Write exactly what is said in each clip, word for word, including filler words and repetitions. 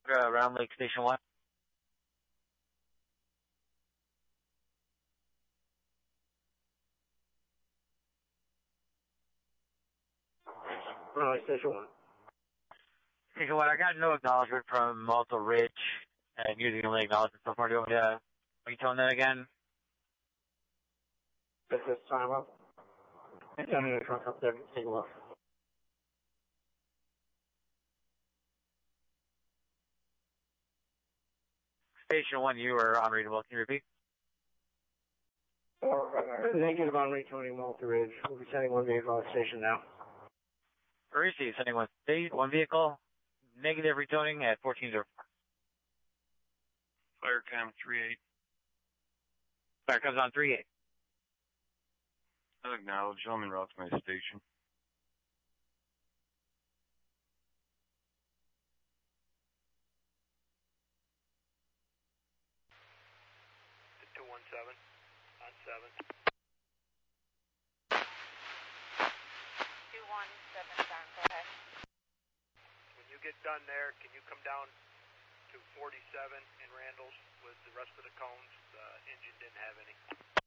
Uh, Round Lake Station one. Round Lake Station one. Station one, I got no acknowledgement from Malta Ridge, and using only acknowledgement so far. Do you want me to, are you telling that again? Is this time up? I'm going to trunk up there and take a look. Station one, you are unreadable. Can you repeat? Oh, negative on retuning Malta Ridge. We'll be sending one vehicle to the station now. Receive, sending one state, one vehicle, negative retoning at fourteen zero four. Firecam three eight. Fire comes on three eight. I'll acknowledge. I'm en route to my station. two one seven on seven. two one seven, Don, go ahead. When you get done there, can you come down to forty-seven in Randall's with the rest of the cones? The engine didn't have any.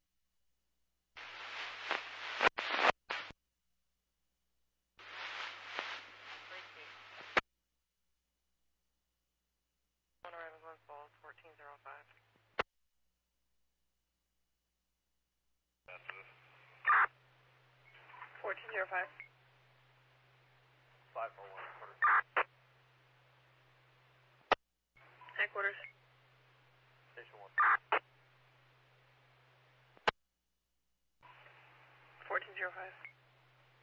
One arrival on fall, fourteen zero five. fourteen zero five. five four one. Headquarters.